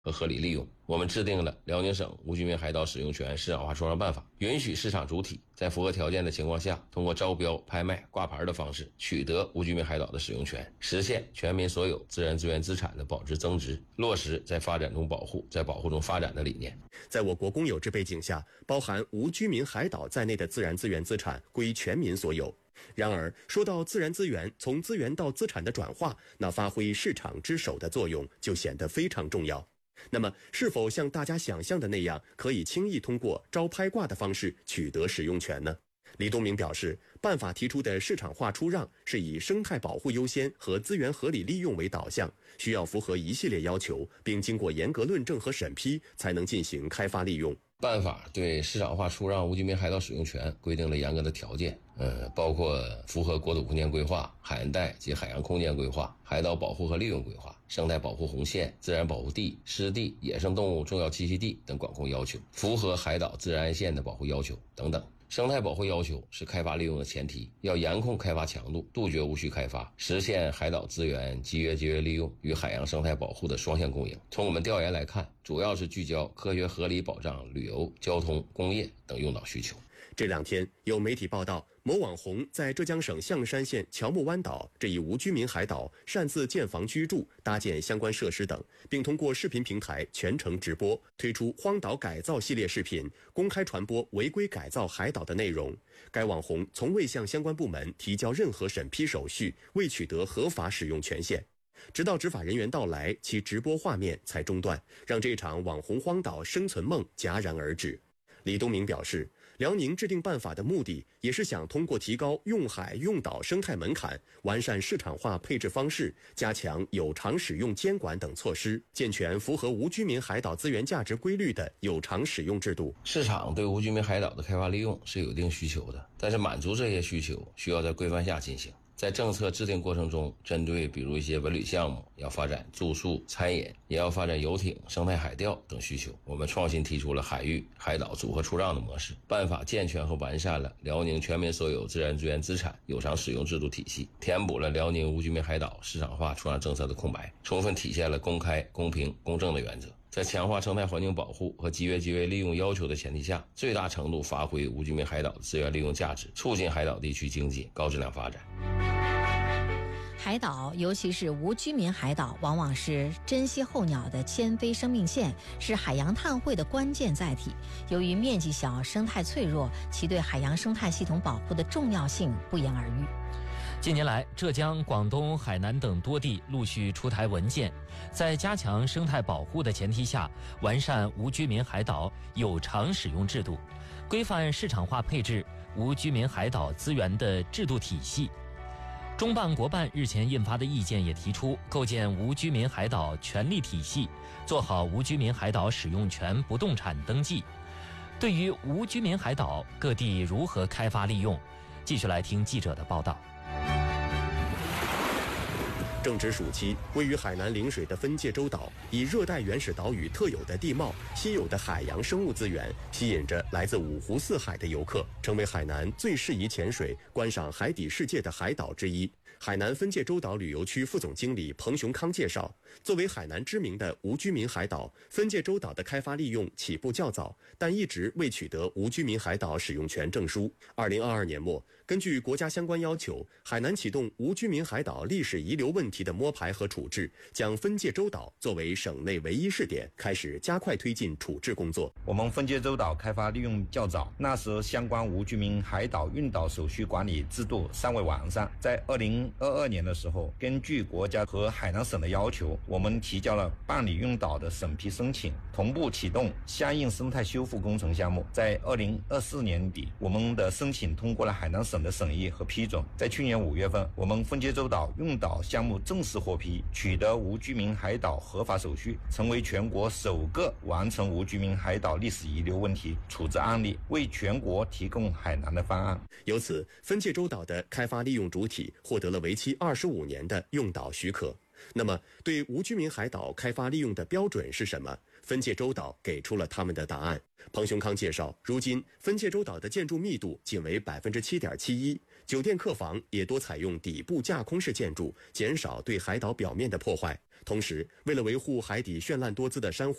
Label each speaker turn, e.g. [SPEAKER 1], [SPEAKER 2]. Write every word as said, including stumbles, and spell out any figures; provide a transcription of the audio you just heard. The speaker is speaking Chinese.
[SPEAKER 1] 和合理利用。我们制定了辽宁省无居民海岛使用权市场化出让办法，允许市场主体在符合条件的情况下，通过招标、拍卖、挂牌的方式取得无居民海岛的使用权，实现全民所有自然资源资产的保值增值，落实在发展中保护，在保护中发展的理念。
[SPEAKER 2] 在我国公有制背景下，包含无居民海岛在内的自然资源资产归全民所有。然而，说到自然资源从资源到资产的转化，那发挥市场之手的作用就显得非常重要。那么，是否像大家想象的那样，可以轻易通过招拍挂的方式取得使用权呢？李东明表示，办法提出的市场化出让是以生态保护优先和资源合理利用为导向，需要符合一系列要求，并经过严格论证和审批，才能进行开发利用。
[SPEAKER 1] 办法对市场化出让无居民海岛使用权规定了严格的条件，呃，包括符合国土空间规划、海岸带及海洋空间规划、海岛保护和利用规划、生态保护红线、自然保护地、湿地、野生动物重要栖息地等管控要求，符合海岛自然岸线的保护要求等等。生态保护要求是开发利用的前提，要严控开发强度，杜绝无序开发，实现海岛资源集约节约利用与海洋生态保护的双线共赢。从我们调研来看，主要是聚焦科学合理保障旅游、交通、工业等用岛需求。
[SPEAKER 2] 这两天有媒体报道，某网红在浙江省象山县乔木湾岛这一无居民海岛擅自建房居住、搭建相关设施等，并通过视频平台全程直播，推出荒岛改造系列视频，公开传播违规改造海岛的内容。该网红从未向相关部门提交任何审批手续，未取得合法使用权限。直到执法人员到来，其直播画面才中断，让这场网红荒岛生存梦戛然而止。李东明表示，辽宁制定办法的目的也是想通过提高用海用岛生态门槛，完善市场化配置方式，加强有偿使用监管等措施，健全符合无居民海岛资源价值规律的有偿使用制度。
[SPEAKER 1] 市场对无居民海岛的开发利用是有一定需求的，但是满足这些需求需要在规范下进行。在政策制定过程中，针对比如一些文旅项目，要发展住宿、餐饮，也要发展游艇、生态海钓等需求，我们创新提出了海域、海岛组合出让的模式。办法健全和完善了辽宁全民所有自然资源资产有偿使用制度体系，填补了辽宁无居民海岛市场化出让政策的空白，充分体现了公开、公平、公正的原则。在强化生态环境保护和集约节约利用要求的前提下，最大程度发挥无居民海岛的资源利用价值，促进海岛地区经济高质量发展。
[SPEAKER 3] 海岛，尤其是无居民海岛，往往是珍稀候鸟的迁飞生命线，是海洋碳汇的关键载体。由于面积小、生态脆弱，其对海洋生态系统保护的重要性不言而喻。
[SPEAKER 4] 近年来，浙江、广东、海南等多地陆续出台文件，在加强生态保护的前提下，完善无居民海岛有偿使用制度，规范市场化配置无居民海岛资源的制度体系。中办国办日前印发的意见也提出，构建无居民海岛权利体系，做好无居民海岛使用权不动产登记。对于无居民海岛，各地如何开发利用？继续来听记者的报道。
[SPEAKER 2] 正值暑期，位于海南陵水的分界洲岛，以热带原始岛屿特有的地貌、稀有的海洋生物资源，吸引着来自五湖四海的游客，成为海南最适宜潜水、观赏海底世界的海岛之一。海南分界洲岛旅游区副总经理彭雄康介绍，作为海南知名的无居民海岛，分界洲岛的开发利用起步较早，但一直未取得无居民海岛使用权证书。二零二二年末，根据国家相关要求，海南启动无居民海岛历史遗留问题的摸排和处置，将分界洲岛作为省内唯一试点，开始加快推进处置工作。
[SPEAKER 5] 我们分界洲岛开发利用较早，那时相关无居民海岛运岛手续管理制度尚未完善。在二零二二年的时候，根据国家和海南省的要求，我们提交了办理运岛的审批申请，同步启动相应生态修复工程项目。在二零二四年底，我们的申请通过了海南省的审议和批准。在去年五月份，我们分界洲岛运岛项目正式获批，取得无居民海岛合法手续，成为全国首个完成无居民海岛历史遗留问题处置案例，为全国提供海南的方案。
[SPEAKER 2] 由此，分界洲岛的开发利用主体获得了为期二十五年的用岛许可。 那么，对无居民海岛开发利用的标准是什么？分界洲岛给出了他们的答案。彭雄康介绍，如今分界洲岛的建筑密度仅为百分之七点七一，酒店客房也多采用底部架空式建筑，减少对海岛表面的破坏。同时，为了维护海底绚烂多姿的珊瑚